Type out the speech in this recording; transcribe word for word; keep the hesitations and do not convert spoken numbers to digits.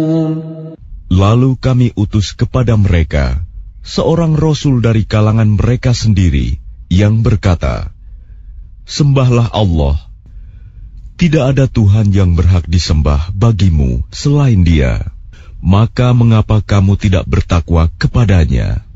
Lalu kami utus kepada mereka seorang rasul dari kalangan mereka sendiri yang berkata, "Sembahlah Allah. Tidak ada Tuhan yang berhak disembah bagimu selain Dia. Maka mengapa kamu tidak bertakwa kepadanya?"